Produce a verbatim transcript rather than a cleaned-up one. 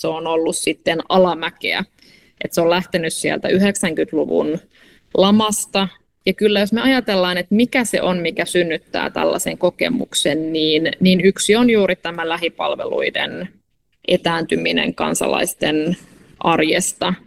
se on ollut sitten alamäkeä. Et se on lähtenyt sieltä yhdeksänkymmentäluvun lamasta. Ja kyllä jos me ajatellaan, että mikä se on, mikä synnyttää tällaisen kokemuksen, niin, niin yksi on juuri tämä lähipalveluiden etääntyminen kansalaisten arjesta.